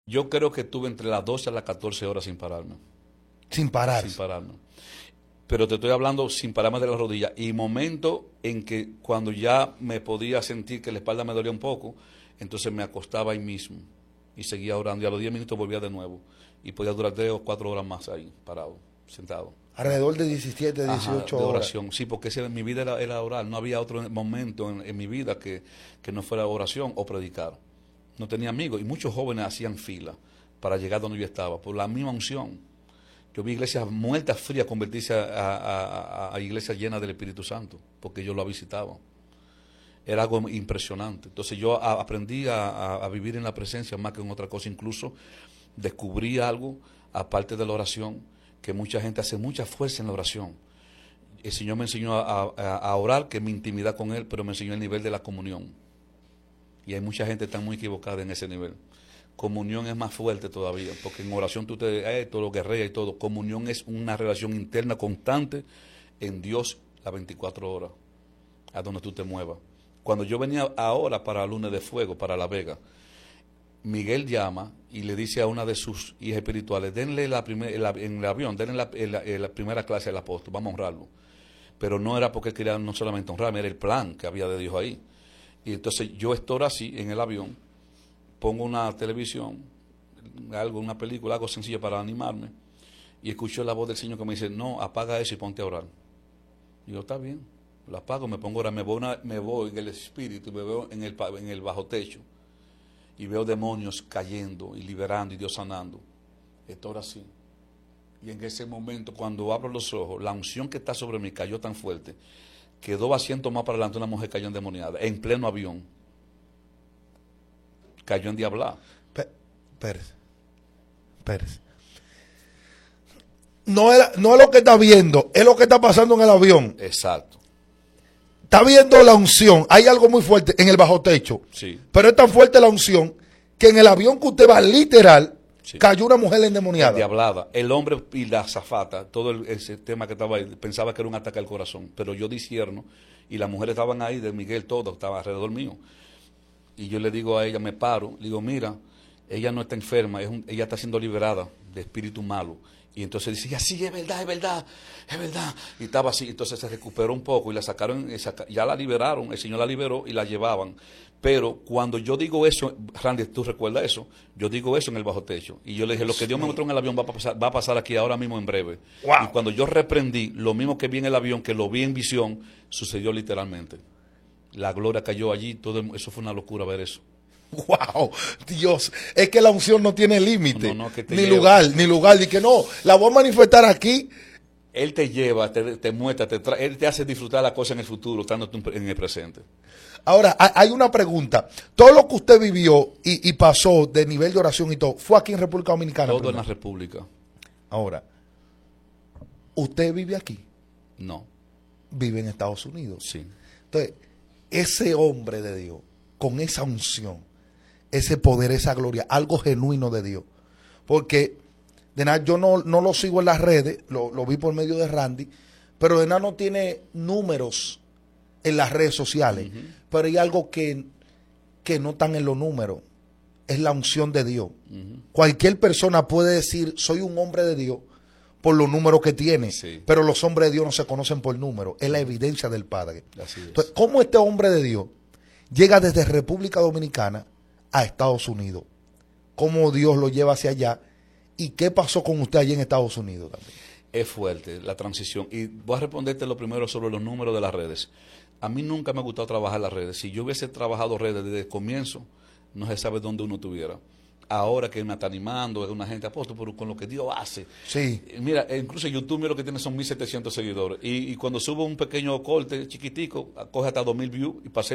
Yo creo que estuve entre las 12 a las 14 horas sin pararme. Sin parar. Sin pararme. Pero te estoy hablando sin pararme de las rodillas. Y momento en que cuando ya me podía sentir que la espalda me dolía un poco, entonces me acostaba ahí mismo y seguía orando. Y a los 10 minutos volvía de nuevo. Y podía durar 3 o 4 horas más ahí, parado, sentado. Alrededor de 17, 18 Ajá, de horas. oración. Sí, porque mi vida era orar. No había otro momento en mi vida que no fuera oración o predicar. No tenía amigos. Y muchos jóvenes hacían fila para llegar donde yo estaba, por la misma unción. Yo vi iglesias muertas, frías, convertirse a iglesias llenas del Espíritu Santo, porque yo lo visitaba. Era algo impresionante. Entonces yo aprendí a vivir en la presencia más que en otra cosa. Incluso descubrí algo, aparte de la oración, que mucha gente hace mucha fuerza en la oración. El Señor me enseñó a orar, que es mi intimidad con Él, pero me enseñó el nivel de la comunión. Y hay mucha gente que está muy equivocada en ese nivel. Comunión es más fuerte todavía, porque en oración tú todo lo guerrea y todo. Comunión es una relación interna constante en Dios las 24 horas, a donde tú te muevas. Cuando yo venía ahora para Lunes de Fuego, para La Vega, Miguel llama y le dice a una de sus hijas espirituales, denle en el avión, denle la primera clase al apóstol, vamos a honrarlo. Pero no era porque quería no solamente honrarme, era el plan que había de Dios ahí. Y entonces yo estoy así en el avión, pongo una televisión, una película, algo sencillo para animarme, y escucho la voz del Señor que me dice, no, apaga eso y ponte a orar. Y yo, está bien, lo apago, me pongo a orar, me voy en el espíritu, me veo en el bajo techo, y veo demonios cayendo y liberando y Dios sanando. Estoy así. Y en ese momento, cuando abro los ojos, la unción que está sobre mí cayó tan fuerte, que 2 asientos más para adelante una mujer cayó endemoniada, en pleno avión. Cayó en diablada. Pérez. No es lo que está viendo, es lo que está pasando en el avión. Exacto. Está viendo la unción. Hay algo muy fuerte en el bajo techo. Sí. Pero es tan fuerte la unción que en el avión que usted va literal, sí, cayó una mujer endemoniada. Diablada. El hombre y la azafata, todo ese tema que estaba ahí, pensaba que era un ataque al corazón. Pero yo discierno y las mujeres estaban ahí, de Miguel, todo estaba alrededor mío. Y yo le digo a ella, me paro, le digo, mira, ella no está enferma, ella está siendo liberada de espíritu malo. Y entonces dice, sí, es verdad. Y estaba así, entonces se recuperó un poco y la sacaron, ya la liberaron, el Señor la liberó y la llevaban. Pero cuando yo digo eso, Randy, ¿tú recuerdas eso? Yo digo eso en el bajo techo. Y yo le dije, lo que Dios me mostró en el avión va a pasar aquí ahora mismo en breve. Wow. Y cuando yo reprendí, lo mismo que vi en el avión, que lo vi en visión, sucedió literalmente. La gloria cayó allí, eso fue una locura ver eso. Wow, Dios, es que la unción no tiene límite, ni lleva. lugar, y que no, la voy a manifestar aquí. Él te lleva, te muestra, él te hace disfrutar la cosa en el futuro, estando en el presente. Ahora, hay una pregunta. Todo lo que usted vivió y pasó de nivel de oración y todo, ¿fue aquí en República Dominicana? Todo en la República. Ahora, ¿usted vive aquí? No. Vive en Estados Unidos. Sí. Entonces, ese hombre de Dios, con esa unción, ese poder, esa gloria, algo genuino de Dios. Porque de nada, yo no lo sigo en las redes, lo vi por medio de Randy, pero de nada no tiene números en las redes sociales. Pero hay algo que no están en los números, es la unción de Dios. Cualquier persona puede decir, soy un hombre de Dios, por los números que tiene, sí, pero los hombres de Dios no se conocen por números, es la evidencia del Padre. Así es. Entonces, ¿cómo este hombre de Dios llega desde República Dominicana a Estados Unidos? ¿Cómo Dios lo lleva hacia allá? ¿Y qué pasó con usted allí en Estados Unidos también? Es fuerte la transición. Y voy a responderte lo primero sobre los números de las redes. A mí nunca me ha gustado trabajar las redes. Si yo hubiese trabajado redes desde el comienzo, no se sabe dónde uno estuviera. Ahora que me está animando, es una gente apóstol, pero con lo que Dios hace. Sí. Mira, incluso YouTube, mira, lo que tiene son 1.700 seguidores. Y cuando subo un pequeño corte chiquitico, coge hasta 2.000 views y pasé